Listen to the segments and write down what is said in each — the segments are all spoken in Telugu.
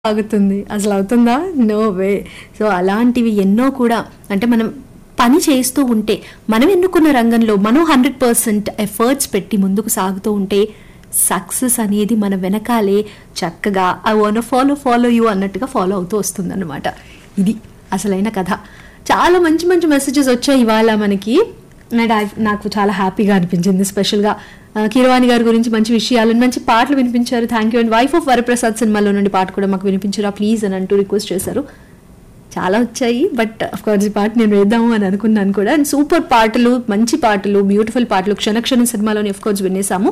ఆగుతుంది. అసలు అవుతుందా? No way. సో అలాంటివి ఎన్నో కూడా అంటే మనం పని చేస్తూ ఉంటే మనం ఎన్నుకున్న రంగంలో మనం 100% ఎఫర్ట్స్ పెట్టి ముందుకు సాగుతూ ఉంటే సక్సెస్ అనేది మన వెనకాలే చక్కగా ఐ వాంట్ ఫాలో యూ అన్నట్టుగా ఫాలో అవుతూ వస్తుంది అనమాట. ఇది అసలైన కథ. చాలా మంచి మంచి మెసేజెస్ వచ్చాయి ఇవాళ మనకి. అండ్ నాకు చాలా హ్యాపీగా అనిపించింది. స్పెషల్గా కీరవాణి గారి గురించి మంచి విషయాలు, మంచి పాటలు వినిపించారు. Thank you. And wife of Varaprasad సినిమాలో నుండి పాట కూడా మాకు వినిపించారా ప్లీజ్ అని అంటూ రిక్వెస్ట్ చేశారు. చాలా వచ్చాయి, బట్ అఫ్ కోర్స్ ఈ పాట నేను వేద్దాము అని అనుకున్నాను కూడా. అండ్ సూపర్ పాటలు, మంచి పాటలు, బ్యూటిఫుల్ పాటలు క్షణక్షణ సినిమాలోని అఫ్ కోర్స్ వినేసాము.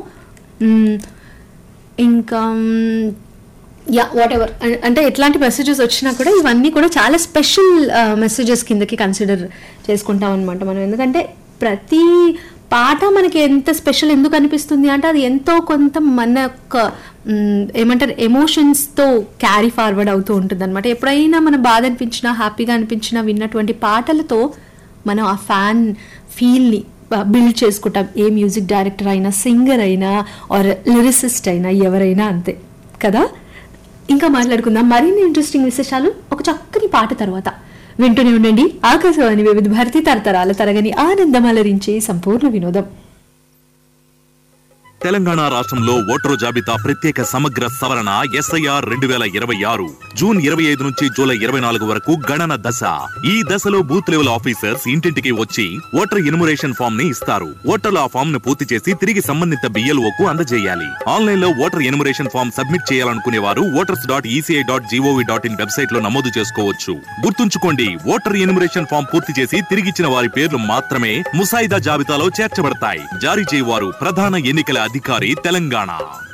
ఇంకా యా వాట్ ఎవర్ అంటే ఎట్లాంటి మెసేజెస్ వచ్చినా కూడా ఇవన్నీ కూడా చాలా స్పెషల్ మెసేజెస్ కిందకి కన్సిడర్ చేసుకుంటాం అనమాట మనం. ఎందుకంటే ప్రతి పాట మనకి ఎంత స్పెషల్ ఎందుకు అనిపిస్తుంది అంటే అది ఎంతో కొంత మన యొక్క ఏమంటారు ఎమోషన్స్తో క్యారీ ఫార్వర్డ్ అవుతూ ఉంటుంది అనమాట. ఎప్పుడైనా మన బాధ అనిపించినా హ్యాపీగా అనిపించినా విన్నటువంటి పాటలతో మనం ఆ ఫ్యాన్ ఫీల్ని బిల్డ్ చేసుకుంటాం. ఏ మ్యూజిక్ డైరెక్టర్ అయినా, సింగర్ అయినా, ఆర్ లిరిసిస్ట్ అయినా, ఎవరైనా అంతే కదా. ఇంకా మాట్లాడుకుందాం మరిన్ని ఇంట్రెస్టింగ్ విశేషాలు ఒక చక్కని పాట తర్వాత. వింటూనే ఉండండి ఆకాశవాణి వివిధ భారతి, తరతరాల తరగని ఆనందం అలరించే సంపూర్ణ వినోదం. తెలంగాణ రాష్ట్రంలో ఓటరు జాబితా ప్రత్యేక సమగ్ర సవరణ SIR 2026 జూన్ 25 నుంచి జూలై 24 వరకు గణన దశ. ఈ దశలో బూత్ లెవెల్ ఆఫీసర్స్ ఇంటింటికి వచ్చి ఓటర్ ఎన్యుమరేషన్ ఫామ్ ని ఇస్తారు. ఓటర్లు ఆ ఫామ్ ను పూర్తి చేసి తిరిగి సంబంధిత BLOకు అందజేయాలి. ఆన్లైన్ లో ఓటర్ ఎన్యుమరేషన్ ఫామ్ సబ్మిట్ చేయాలనుకునే వారు voters.eci.gov.in వెబ్సైట్ లో నమోదు చేసుకోవచ్చు. గుర్తుంచుకోండి, ఓటర్ ఎన్యుమరేషన్ ఫామ్ పూర్తి చేసి తిరిగిచ్చిన వారి పేర్లు మాత్రమే ముసాయిదా జాబితాలో చేర్చబడతాయి. జారీ చేయవారు ప్రధాన ఎన్నికల అధికారి, తెలంగాణ.